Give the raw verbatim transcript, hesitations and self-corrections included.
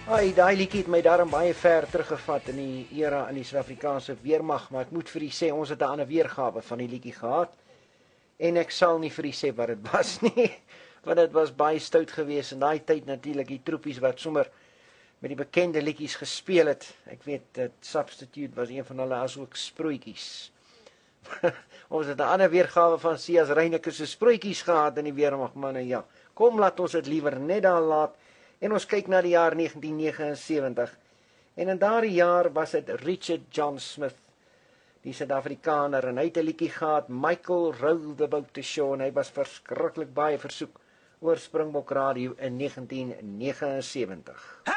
Ai, daai liedjie het my daarom baie ver teruggevat in die era in die Suid-Afrikaanse weermag, maar ek moet vir u sê ons het 'n ander weergawe van die liedjie gehad. En ek sal nie vir u sê wat dit was nie, want dit was baie stout geweest in daai tyd natuurlik die troepies wat sommer met die bekende liedjies gespeel het. Ek weet dat Substitute was een van hulle, as ook Sproetjies. Ons het 'n ander weergawe van Sias Reyneke se Sproetjies gehad in die weermag, manne, ja. Kom, laat ons dit liewer net daar laat en ons kyk na die jaar negentien negenensewentig. En in daardie jaar was dit Richard John Smith, die Suid-Afrikaner, en hy het 'n liedjie gehad, Michael Rode the Boat to Shore, en hy was verskriklik baie versoek oor Springbok Radio in negentien negenensewentig.